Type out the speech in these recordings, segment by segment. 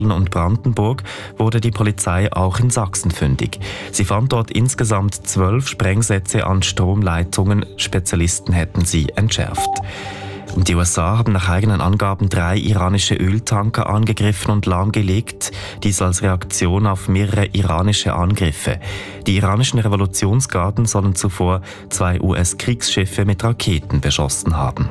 und Brandenburg wurde die Polizei auch in Sachsen fündig. Sie fand dort insgesamt 12 Sprengsätze an Stromleitungen. Spezialisten hätten sie entschärft. Und die USA haben nach eigenen Angaben 3 iranische Öltanker angegriffen und lahmgelegt, dies als Reaktion auf mehrere iranische Angriffe. Die iranischen Revolutionsgarden sollen zuvor 2 US-Kriegsschiffe mit Raketen beschossen haben.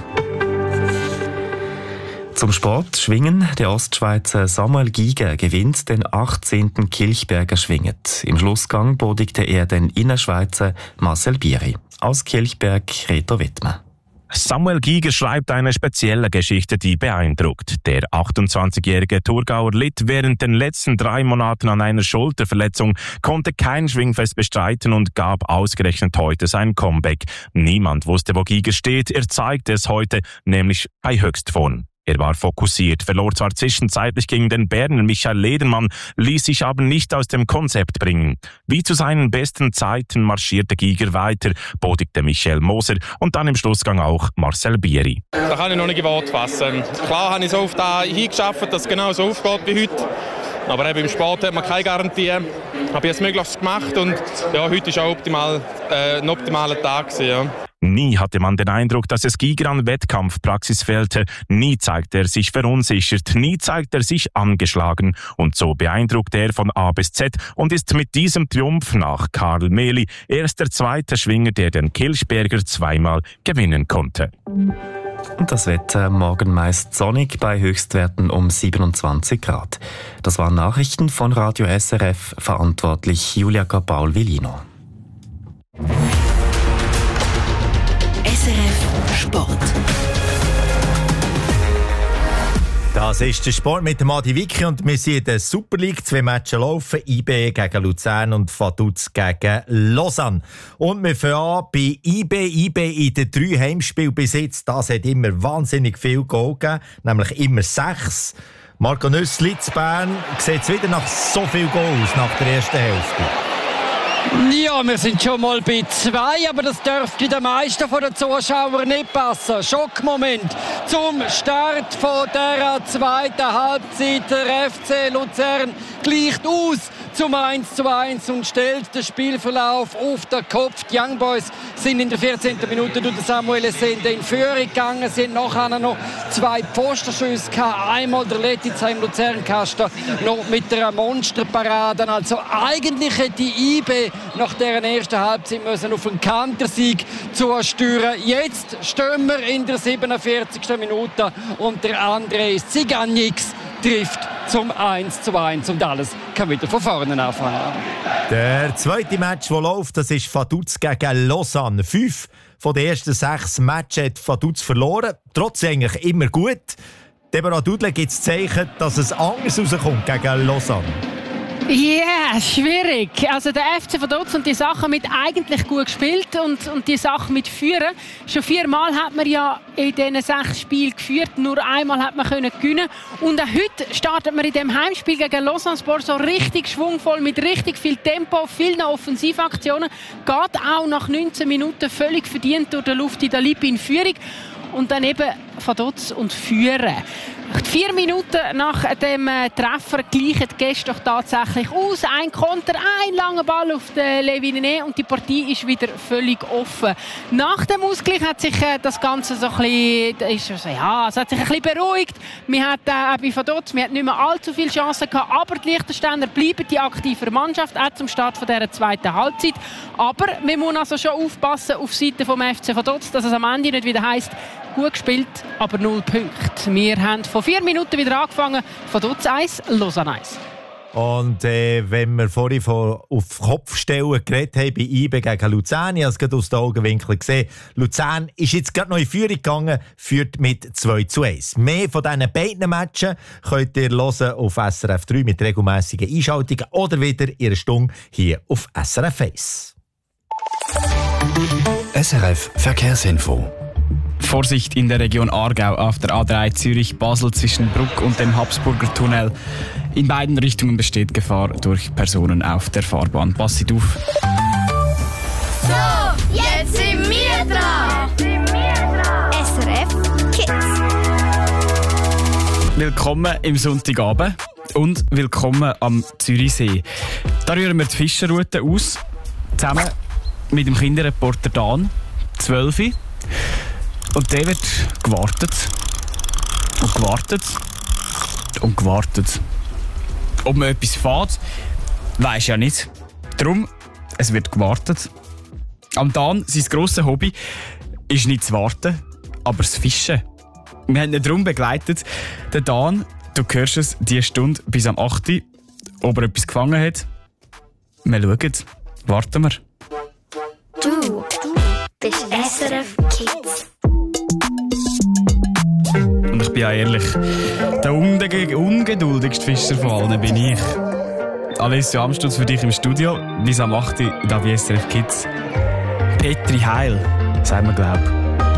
Zum Sport Schwingen. Der Ostschweizer Samuel Giger gewinnt den 18. Kilchberger Schwinget. Im Schlussgang bodigte er den Innerschweizer Marcel Bieri. Aus Kilchberg Reto Wittmer. Samuel Giger schreibt eine spezielle Geschichte, die beeindruckt. Der 28-jährige Thurgauer litt während den letzten 3 Monaten an einer Schulterverletzung, konnte kein Schwingfest bestreiten und gab ausgerechnet heute sein Comeback. Niemand wusste, wo Giger steht. Er zeigte es heute, nämlich bei Höchstform. Er war fokussiert, verlor zwar zwischenzeitlich gegen den Berner Michael Ledermann, ließ sich aber nicht aus dem Konzept bringen. Wie zu seinen besten Zeiten marschierte Giger weiter, bodigte Michael Moser und dann im Schlussgang auch Marcel Bieri. Da kann ich noch nicht in Worte fassen. Klar habe ich so auf das hingeschafft, dass es genau so aufgeht wie heute. Aber eben im Sport hat man keine Garantie. Habe ich das Möglichste gemacht und ja, heute war auch ein optimaler Tag gewesen, ja. Nie hatte man den Eindruck, dass es Giger an Wettkampfpraxis fehlte. Nie zeigte er sich verunsichert, nie zeigte er sich angeschlagen. Und so beeindruckte er von A bis Z und ist mit diesem Triumph nach Karl Mehli erst der zweite Schwinger, der den Kilchberger 2-mal gewinnen konnte. Und das Wetter morgen meist sonnig bei Höchstwerten um 27 Grad. Das waren Nachrichten von Radio SRF, verantwortlich Julia Gabaul-Velino. SRF Sport. Das ist der Sport mit dem Adi Wicki und wir sind in der Super League. 2 Matches laufen, IB gegen Luzern und Vaduz gegen Lausanne. Und wir fangen an bei IB. IB in den 3 Heimspielen bis jetzt. Das hat immer wahnsinnig viel Goal gegeben, nämlich immer 6. Marco Nüssli zu Bern, sieht es wieder nach so viel Goals nach der ersten Hälfte? Ja, wir sind schon mal bei 2, aber das dürfte den meisten von den Zuschauern nicht passen. Schockmoment zum Start von der zweiten Halbzeit. Der FC Luzern gleicht aus zum 1:1 und stellt den Spielverlauf auf den Kopf. Die Young Boys sind in der 14. Minute durch Samuel Essende in Führung gegangen. Sie haben nachher noch 2 Pfostenschüsse gehabt. Einmal der Letizia im Luzernkasten noch mit einer Monsterparade. Also eigentlich hätte die IB nach dieser ersten Halbzeit müssen auf einen Kantersieg zusteuern. Jetzt stehen wir in der 47. Minute und der André Ziganix trifft zum 1:1 und alles kann wieder von vorne anfangen. Der zweite Match, der läuft, das ist Vaduz gegen Lausanne. 5 von den ersten 6 Matches hat Vaduz verloren. Trotzdem eigentlich immer gut. Deborah Dudle gibt es Zeichen, dass es anders rauskommt gegen Lausanne. Ja, schwierig. Also der FC Vaduz und die Sachen mit eigentlich gut gespielt und die Sachen mit Führen. Schon 4-mal hat man ja in diesen 6 Spielen geführt, nur einmal hat man gewinnen. Und auch heute startet man in dem Heimspiel gegen Lausanne Sport so richtig schwungvoll, mit richtig viel Tempo, vielen Offensivaktionen. Geht auch nach 19 Minuten völlig verdient durch den Lufti Dalip in Führung. Und dann eben Vaduz und Führen. 4 Minuten nach dem Treffer gleichen die Gäste doch tatsächlich aus. Ein Konter, ein langer Ball auf den Leviné und die Partie ist wieder völlig offen. Nach dem Ausgleich hat sich das Ganze so ein bisschen, es hat sich ein bisschen beruhigt. Man hat bei Vaduz, man hat nicht mehr allzu viele Chancen gehabt, aber die Liechtensteiner bleiben die aktive Mannschaft, auch zum Start von dieser zweiten Halbzeit. Aber man muss also schon aufpassen auf Seite vom FC Vaduz, dass es am Ende nicht wieder heisst, gut gespielt, aber 0 Punkte. Wir haben vor 4 Minuten wieder angefangen. Vaduz 1, Lausanne 1. Und wenn wir vorhin auf Kopfstellen geredet haben bei IB gegen Luzern, ich habe es gerade aus den Augenwinkeln gesehen, Luzern ist jetzt gerade noch in Führung gegangen, führt mit 2:1. Mehr von diesen beiden Matchen könnt ihr hören auf SRF 3 mit regelmässigen Einschaltungen oder wieder in einer Stunde hier auf SRF 1. SRF Verkehrsinfo. Vorsicht in der Region Aargau auf der A3 Zürich-Basel zwischen Bruck und dem Habsburger Tunnel. In beiden Richtungen besteht Gefahr durch Personen auf der Fahrbahn. Passt auf. So, jetzt sind wir dran. SRF Kids. Willkommen im Sonntagabend. Und willkommen am Zürichsee. Da rühren wir die Fischerroute aus, zusammen mit dem Kinderreporter Dan, 12. Und der wird gewartet. Und gewartet. Und gewartet. Ob man etwas fährt, weisst ja nicht. Darum, es wird gewartet. Am Dan, sein grosses Hobby, ist nicht zu warten, aber das Fischen. Wir haben ihn darum begleitet. Der Dan, du hörst es, diese Stunde bis am 8. Ob er etwas gefangen hat. Wir schauen. Warten wir. Du bist SRF Kids. Und ich bin ja ehrlich, der ungeduldigste Fischer von allen bin ich. Alessio Amstutz für dich im Studio. Bis am 8. da bei SRF Kids. Petri Heil, sagen wir, glaube ich.